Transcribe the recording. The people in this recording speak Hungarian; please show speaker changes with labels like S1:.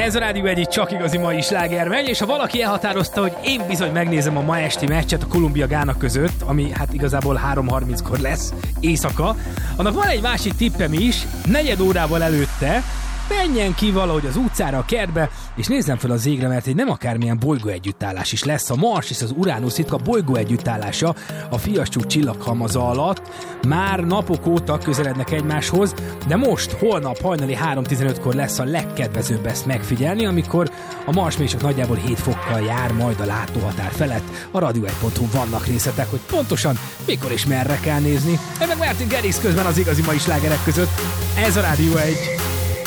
S1: Ez a Rádió egy csak igazi mai sláger megy, és ha valaki elhatározta, hogy én bizony megnézem a ma esti meccset a Kolumbia-Gána között, ami hát igazából 3:30-kor lesz éjszaka, annak van egy másik tippem is, negyed órával előtte, menjen ki valahogy az utcára, a kertbe, és nézzem fel az égre, mert egy nem akármilyen bolygó együttállás is lesz. A Mars és az Uránusz ritka bolygó együttállása a Fiaschuk csillaghalmaza alatt már napok óta közelednek egymáshoz, de most, holnap hajnali 3:15-kor lesz a legkedvezőbb ezt megfigyelni, amikor a Mars még csak nagyjából 7 fokkal jár majd a látóhatár felett. A radio1.hu vannak részletek, hogy pontosan mikor és merre kell nézni. Ennek Martin Garrix közben az igazi mai slágerek között. Ez a Rádió 1.